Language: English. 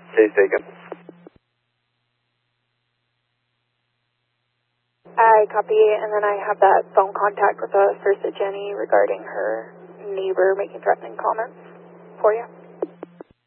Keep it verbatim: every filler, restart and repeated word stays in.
Case taken. I copy, and then I have that phone contact with the Sursa Jenny regarding her neighbor making threatening comments for you.